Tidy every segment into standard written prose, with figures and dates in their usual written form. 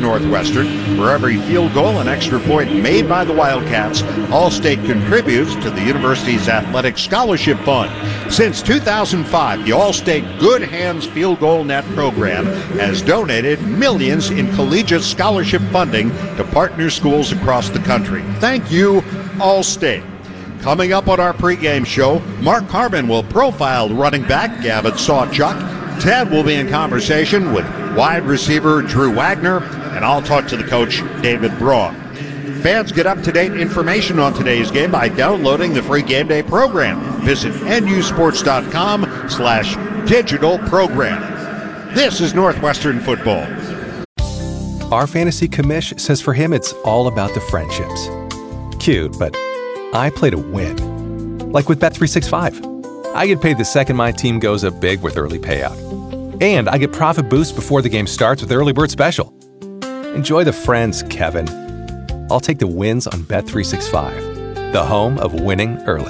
Northwestern. For every field goal and extra point made by the Wildcats, Allstate contributes to the university's athletic scholarship fund. Since 2005, the Allstate Good Hands Field Goal Net program has donated millions in collegiate scholarship funding to partner schools across the country. Thank you, Allstate. Coming up on our pregame show, Mark Harmon will profile running back Gavin Sawchuk. Ted will be in conversation with wide receiver Drew Wagner, and I'll talk to the coach, David Braun. Fans get up-to-date information on today's game by downloading the free Game Day program. Visit nusports.com/digital program. This is Northwestern football. Our fantasy commish says for him it's all about the friendships. Cute, but I play to win. Like with Bet365. I get paid the second my team goes up big with early payout. And I get profit boosts before the game starts with Early Bird Special. Enjoy the friends, Kevin. I'll take the wins on Bet365, the home of winning early.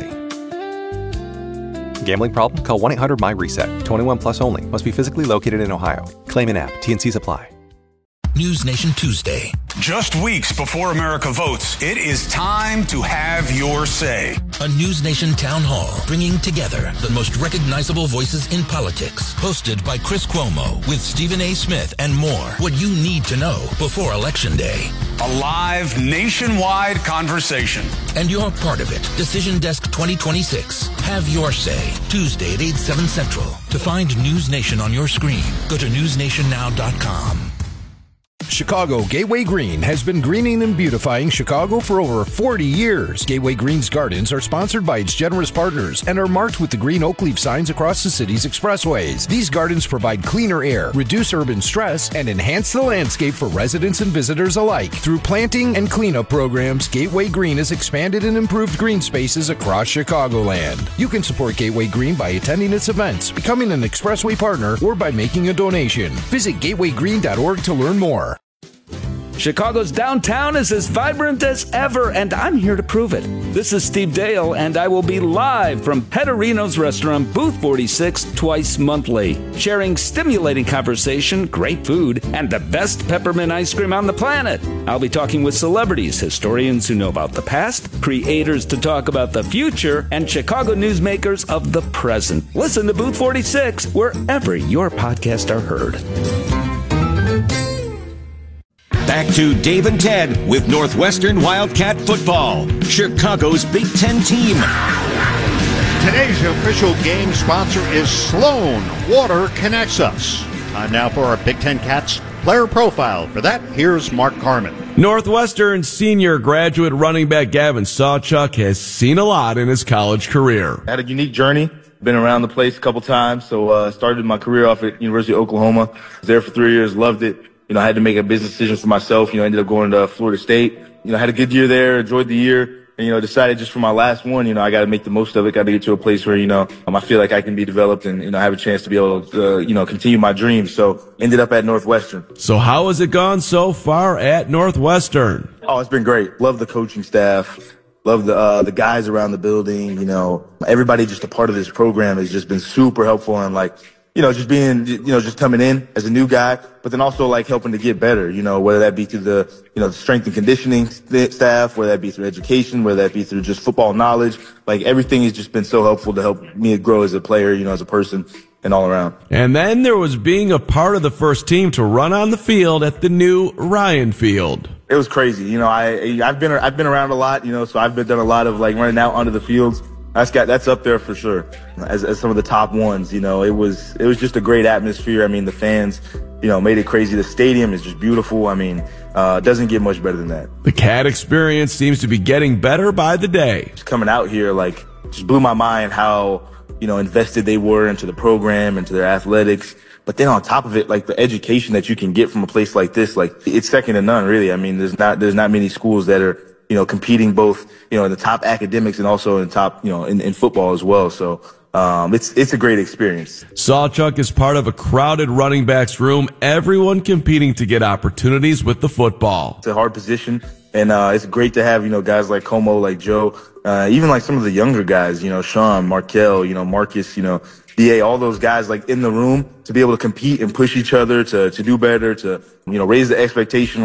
Gambling problem? Call 1-800-MY-RESET. 21 plus only. Must be physically located in Ohio. Claim in app. T&Cs apply. News Nation Tuesday. Just weeks before America votes, it is time to have your say. A News Nation town hall bringing together the most recognizable voices in politics. Hosted by Chris Cuomo with Stephen A. Smith and more. What you need to know before Election Day. A live nationwide conversation. And you're part of it. Decision Desk 2026. Have your say. Tuesday at 8/7 Central. To find News Nation on your screen, go to newsnationnow.com. Chicago Gateway Green has been greening and beautifying Chicago for over 40 years. Gateway Green's gardens are sponsored by its generous partners and are marked with the green oak leaf signs across the city's expressways. These gardens provide cleaner air, reduce urban stress, and enhance the landscape for residents and visitors alike. Through planting and cleanup programs, Gateway Green has expanded and improved green spaces across Chicagoland. You can support Gateway Green by attending its events, becoming an expressway partner, or by making a donation. Visit gatewaygreen.org to learn more. Chicago's downtown is as vibrant as ever, and I'm here to prove it. This is Steve Dale, and I will be live from Pettorino's Restaurant, Booth 46, twice monthly, sharing stimulating conversation, great food, and the best peppermint ice cream on the planet. I'll be talking with celebrities, historians who know about the past, creators to talk about the future, and Chicago newsmakers of the present. Listen to Booth 46 wherever your podcasts are heard. Back to Dave and Ted with Northwestern Wildcat football, Chicago's Big Ten team. Today's official game sponsor is Sloan. Water connects us. Time now for our Big Ten Cats player profile. For that, here's Mark Harmon. Northwestern senior graduate running back Gavin Sawchuk has seen a lot in his college career. I had a unique journey. Been around the place a couple times. So started my career off at University of Oklahoma. Was there for 3 years, loved it. I had to make a business decision for myself. Ended up going to Florida State. Had a good year there, enjoyed the year, and, decided just for my last one, I got to make the most of it. Got to get to a place where, I feel like I can be developed and, have a chance to be able to, continue my dreams. So ended up at Northwestern. So how has it gone so far at Northwestern? Oh, it's been great. Love the coaching staff. Love the guys around the building. Everybody just a part of this program has just been super helpful and just being, just coming in as a new guy, but then also helping to get better, whether that be through the, the strength and conditioning staff, whether that be through education, whether that be through just football knowledge. Everything has just been so helpful to help me grow as a player, as a person and all around. And then there was being a part of the first team to run on the field at the new Ryan Field. It was crazy. I've been around a lot, so I've done a lot of running out onto the fields. That's up there for sure as some of the top ones. It was just a great atmosphere. The fans, made it crazy. The stadium is just beautiful. Doesn't get much better than that. The Cat experience seems to be getting better by the day. Just coming out here, just blew my mind how, invested they were into the program, into their athletics. But then on top of it, the education that you can get from a place like this, it's second to none, really. There's not many schools that are, competing both, in the top academics and also in top, in football as well. So, it's a great experience. Sawchuk is part of a crowded running backs room, everyone competing to get opportunities with the football. It's a hard position, and it's great to have, guys like Como, like Joe, even some of the younger guys, Sean, Markel, Marcus, DA, all those guys in the room to be able to compete and push each other to do better, to, raise the expectation